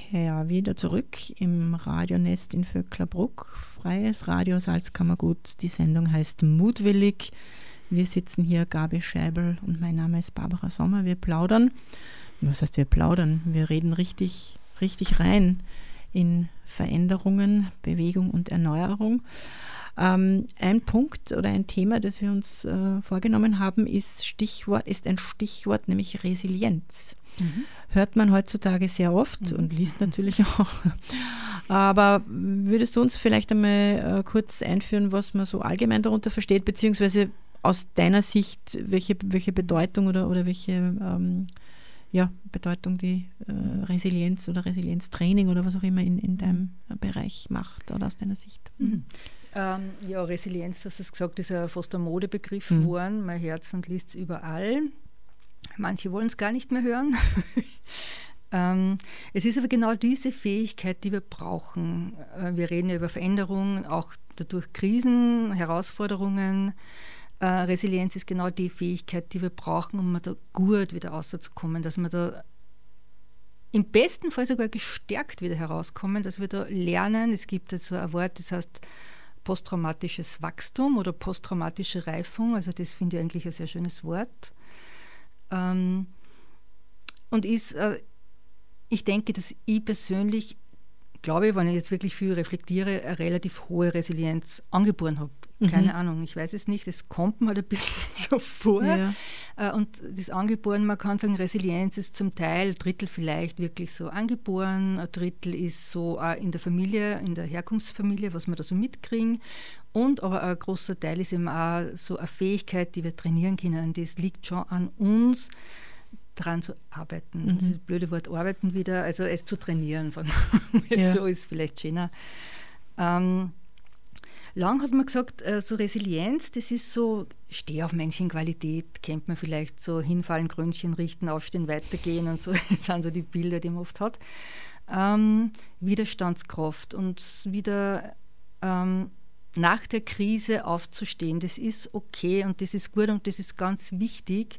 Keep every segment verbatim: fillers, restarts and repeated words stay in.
Ja, wieder zurück im Radionest in Vöcklerbruck, freies Radio Salzkammergut. Die Sendung heißt Mutwillig. Wir sitzen hier, Gabi Scheibel und mein Name ist Barbara Sommer. Wir plaudern, was heißt wir plaudern? Wir reden richtig, richtig rein in Veränderungen, Bewegung und Erneuerung. Ähm, ein Punkt oder ein Thema, das wir uns äh, vorgenommen haben, ist, Stichwort, ist ein Stichwort, nämlich Resilienz. Mhm. Hört man heutzutage sehr oft mhm. und liest natürlich auch. Aber würdest du uns vielleicht einmal äh, kurz einführen, was man so allgemein darunter versteht, beziehungsweise aus deiner Sicht, welche, welche Bedeutung oder, oder welche ähm, ja, Bedeutung die äh, Resilienz oder Resilienztraining oder was auch immer in, in deinem Bereich macht oder aus deiner Sicht? Mhm. Ähm, ja, Resilienz, du hast es gesagt, ist ja fast ein Modebegriff mhm. geworden. Man hört es und liest es überall. Manche wollen es gar nicht mehr hören. ähm, es ist aber genau diese Fähigkeit, die wir brauchen. Äh, wir reden ja über Veränderungen, auch dadurch Krisen, Herausforderungen. Äh, Resilienz ist genau die Fähigkeit, die wir brauchen, um da gut wieder rauszukommen, dass wir da im besten Fall sogar gestärkt wieder herauskommen, dass wir da lernen. Es gibt jetzt so ein Wort, das heißt posttraumatisches Wachstum oder posttraumatische Reifung. Also das finde ich eigentlich ein sehr schönes Wort. Ähm, und ist, äh, ich denke, dass ich persönlich, glaube ich, wenn ich jetzt wirklich viel reflektiere, eine relativ hohe Resilienz angeboren habe. Mhm. Keine Ahnung, ich weiß es nicht, es kommt mir halt ein bisschen so vor. Ja. Äh, und das angeboren, man kann sagen, Resilienz ist zum Teil, ein Drittel vielleicht wirklich so angeboren, ein Drittel ist so auch in der Familie, in der Herkunftsfamilie, was wir da so mitkriegen. Und aber ein großer Teil ist eben auch so eine Fähigkeit, die wir trainieren können. Das liegt schon an uns, daran zu arbeiten. Mhm. Das ist das blöde Wort arbeiten wieder, also es zu trainieren, sagen wir. Ja. So ist vielleicht schöner. Ähm, lang hat man gesagt, äh, so Resilienz, das ist so, steh auf Männchenqualität, kennt man vielleicht so, hinfallen, Krönchen richten, aufstehen, weitergehen und so. Das sind so die Bilder, die man oft hat. Ähm, Widerstandskraft und wieder ähm, nach der Krise aufzustehen, das ist okay und das ist gut und das ist ganz wichtig.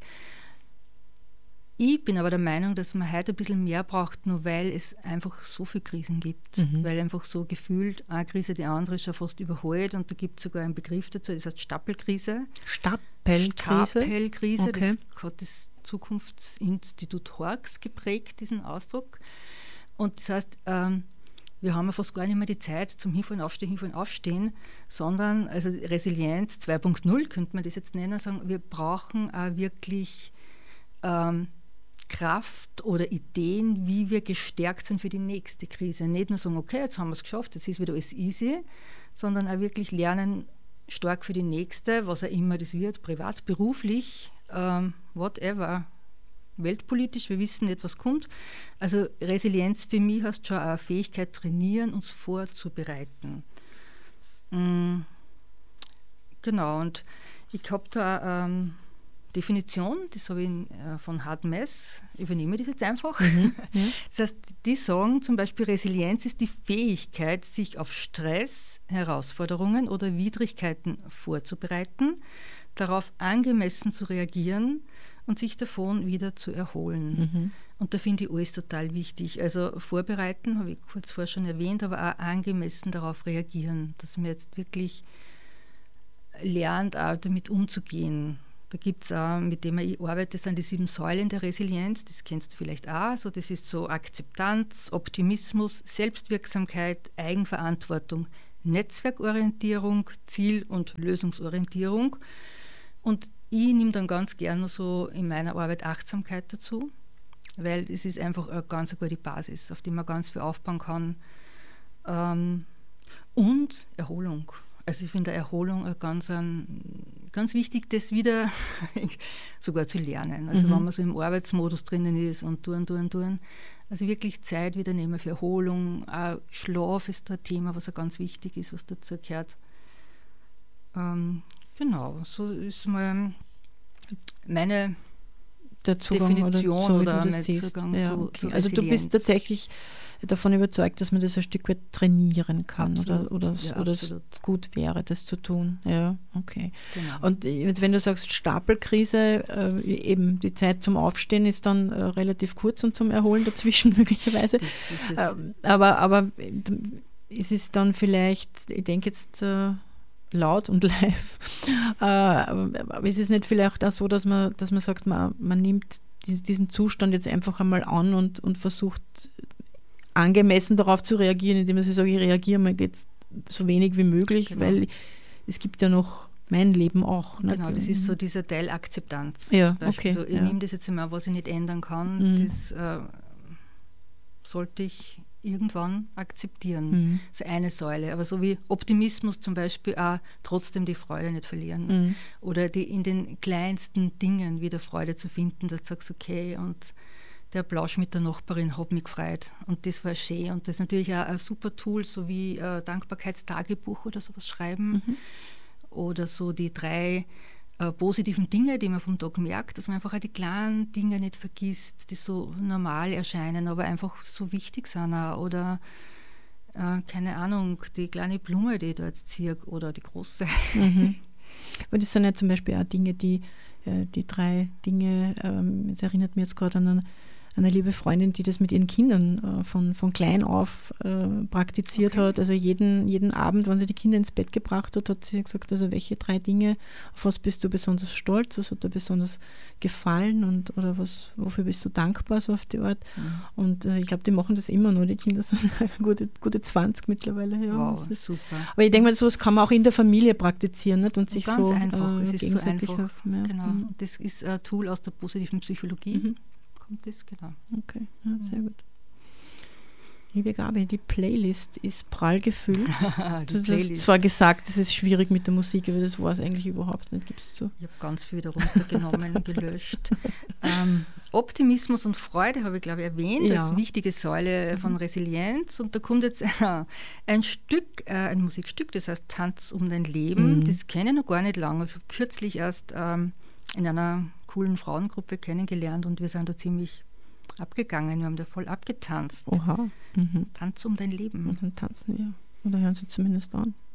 Ich bin aber der Meinung, dass man heute ein bisschen mehr braucht, nur weil es einfach so viele Krisen gibt. Mhm. Weil einfach so gefühlt eine Krise die andere schon fast überholt und da gibt es sogar einen Begriff dazu, das heißt Stapelkrise. Stapelkrise? Stapelkrise, okay. Das hat das Zukunftsinstitut Horx geprägt, diesen Ausdruck. Und das heißt, ähm, wir haben ja fast gar nicht mehr die Zeit zum Hinfallen, Aufstehen, Hinfallen, Aufstehen, sondern also Resilienz zwei Punkt null könnte man das jetzt nennen, sagen, wir brauchen auch wirklich ähm, Kraft oder Ideen, wie wir gestärkt sind für die nächste Krise. Nicht nur sagen, okay, jetzt haben wir es geschafft, jetzt ist wieder alles easy, sondern auch wirklich lernen, stark für die nächste, was auch immer das wird, privat, beruflich, ähm, whatever, weltpolitisch, wir wissen nicht, was kommt. Also Resilienz für mich heißt schon eine Fähigkeit trainieren, uns vorzubereiten. Mhm. Genau, und ich habe da ähm, Definition, das habe ich äh, von Hard Mess, übernehme das jetzt einfach. Mhm, ja. Das heißt, die sagen zum Beispiel, Resilienz ist die Fähigkeit, sich auf Stress, Herausforderungen oder Widrigkeiten vorzubereiten, darauf angemessen zu reagieren und sich davon wieder zu erholen. Mhm. Und da finde ich alles total wichtig. Also vorbereiten, habe ich kurz vorher schon erwähnt, aber auch angemessen darauf reagieren, dass man jetzt wirklich lernt, auch damit umzugehen. Da gibt es auch, mit dem ich arbeite, sind die sieben Säulen der Resilienz, das kennst du vielleicht auch. So, das ist so Akzeptanz, Optimismus, Selbstwirksamkeit, Eigenverantwortung, Netzwerkorientierung, Ziel- und Lösungsorientierung. Und ich nehme dann ganz gerne so in meiner Arbeit Achtsamkeit dazu, weil es ist einfach eine ganz gute Basis, auf die man ganz viel aufbauen kann. Ähm, und Erholung. Also ich finde Erholung ganz, ein, ganz wichtig, das wieder sogar zu lernen. Also mhm. wenn man so im Arbeitsmodus drinnen ist und tun, tun, tun. Also wirklich Zeit wieder nehmen für Erholung. Auch Schlaf ist ein Thema, was auch ganz wichtig ist, was dazu gehört. Ähm, genau, so ist mal meine der Zugang Definition oder, so, oder du mein siehst. Zugang ja, zu, okay. zu Also du bist tatsächlich davon überzeugt, dass man das ein Stück weit trainieren kann Absolut, oder, oder, ja, oder es absolut. gut wäre, das zu tun. Ja, okay. Genau. Und jetzt, wenn du sagst Stapelkrise, äh, eben die Zeit zum Aufstehen ist dann äh, relativ kurz und zum Erholen dazwischen möglicherweise. Das ist es. Ähm, aber, aber es ist dann vielleicht, ich denke jetzt äh, laut und live, äh, aber es ist nicht vielleicht auch so, dass man, dass man sagt, man, man nimmt diesen Zustand jetzt einfach einmal an und, und versucht angemessen darauf zu reagieren, indem ich sage, ich reagiere mal jetzt so wenig wie möglich, Genau. weil es gibt ja noch mein Leben auch. Nicht? Genau, das ist so dieser Teil Akzeptanz. Ja, Zum Beispiel. okay, So, ich ja. nehme das jetzt einmal, was ich nicht ändern kann, Mhm. das äh, sollte ich irgendwann akzeptieren. Mhm. Das ist eine Säule. Aber so wie Optimismus zum Beispiel auch trotzdem die Freude nicht verlieren. Mhm. Oder die in den kleinsten Dingen wieder Freude zu finden, dass du sagst, okay, und der Plausch mit der Nachbarin hat mich gefreut und das war schön. Und das ist natürlich auch ein super Tool, so wie äh, Dankbarkeitstagebuch oder sowas schreiben. Mhm. Oder so die drei äh, positiven Dinge, die man vom Tag merkt, dass man einfach auch die kleinen Dinge nicht vergisst, die so normal erscheinen, aber einfach so wichtig sind auch. Oder äh, keine Ahnung, die kleine Blume, die ich da jetzt ziehe, oder die große. Mhm. Aber das sind ja zum Beispiel auch Dinge, die, äh, die drei Dinge, ähm, es erinnert mich jetzt gerade an eine, eine liebe Freundin, die das mit ihren Kindern äh, von, von klein auf äh, praktiziert Okay. hat. Also jeden, jeden Abend, wenn sie die Kinder ins Bett gebracht hat, hat sie gesagt, also welche drei Dinge, auf was bist du besonders stolz, was hat dir besonders gefallen und oder was, wofür bist du dankbar, so auf die Art. Mhm. Und äh, ich glaube, die machen das immer noch, die Kinder sind gute, gute zwanzig mittlerweile. Ja, Wow, das ist, super. aber ich denke mal, sowas kann man auch in der Familie praktizieren, nicht? Und sich Ganz so einfach, äh, es ist so gegenseitig einfach. helfen. Ja. Genau. Mhm. Und das ist ein Tool aus der positiven Psychologie. Mhm. Kommt das, genau. Okay, ja, sehr gut. Liebe Gabi, die Playlist ist prall gefüllt. Die Du hast Playlist. zwar gesagt, es ist schwierig mit der Musik, aber das war es eigentlich überhaupt nicht, gibst du. Ich habe ganz viel darunter genommen, gelöscht. Ähm, Optimismus und Freude habe ich, glaube ich, erwähnt, Ja. als wichtige Säule von Resilienz. Und da kommt jetzt äh, ein Stück, äh, ein Musikstück, das heißt Tanz um dein Leben. Mhm. Das kenne ich noch gar nicht lange. Also kürzlich erst ähm, in einer coolen Frauengruppe kennengelernt und wir sind da ziemlich abgegangen. Wir haben da voll abgetanzt. Oha. Mhm. Tanz um dein Leben. Und dann tanzen wir. Oder hören sie zumindest an.